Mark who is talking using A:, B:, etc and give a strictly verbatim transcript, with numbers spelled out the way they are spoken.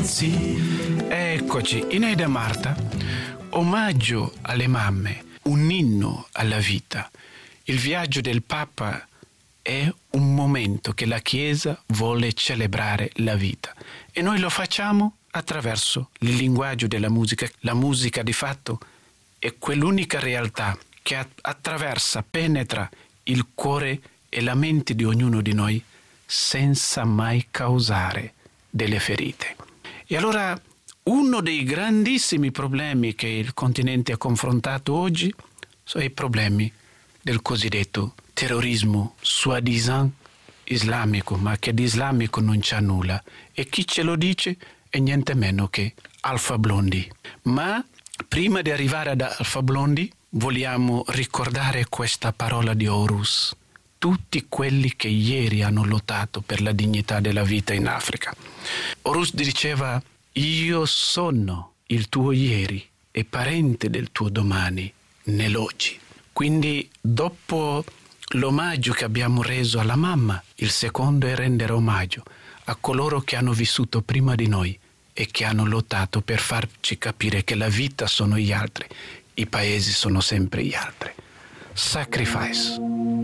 A: Sì. Eccoci, in Aida Marta, omaggio alle mamme, un inno alla vita. Il viaggio del Papa è un momento che la Chiesa vuole celebrare la vita e noi lo facciamo attraverso il linguaggio della musica. La musica di fatto è quell'unica realtà che attraversa, penetra il cuore e la mente di ognuno di noi senza mai causare delle ferite. E allora uno dei grandissimi problemi che il continente ha confrontato oggi sono i problemi del cosiddetto terrorismo soi-disant islamico, ma che di islamico non c'ha nulla. E chi ce lo dice è niente meno che Alpha Blondy. Ma prima di arrivare ad Alpha Blondy vogliamo ricordare questa parola di Horus. Tutti quelli che ieri hanno lottato per la dignità della vita in Africa. Horus diceva: io sono il tuo ieri e parente del tuo domani nell'oggi. Quindi dopo l'omaggio che abbiamo reso alla mamma, il secondo è rendere omaggio a coloro che hanno vissuto prima di noi e che hanno lottato per farci capire che la vita sono gli altri, i paesi sono sempre gli altri. Sacrifice.